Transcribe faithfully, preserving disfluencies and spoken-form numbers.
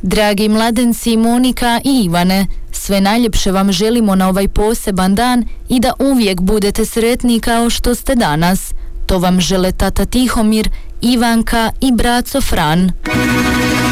Dragi mladenci Monika i Ivane, sve najljepše vam želimo na ovaj poseban dan i da uvijek budete sretni kao što ste danas. To vam žele tata Tihomir, Ivanka i braco Fran.